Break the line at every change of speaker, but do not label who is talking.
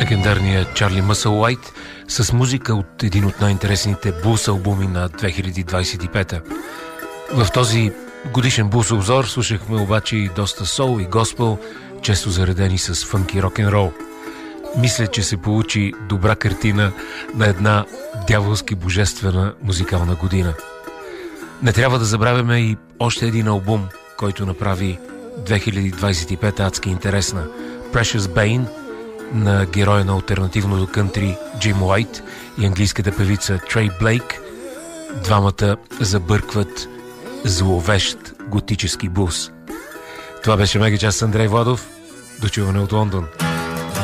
легендарния Чарли Мъсълуайт с музика от един от най-интересните блус албуми на 2025. В този годишен блус обзор слушахме обаче и доста сол и госпел, често заредени с фънки рок-н-рол. Мисля, че се получи добра картина на една дяволски божествена музикална година. Не трябва да забравяме и още един албум, който направи 2025 адски интересна. Precious Bane на героя на алтернативното кънтри Джим Уайт и английската певица Трей Блейк. Двамата забъркват зловещ готически блус. Това беше Мегачас с Андрей Владов. До чуване от Лондон.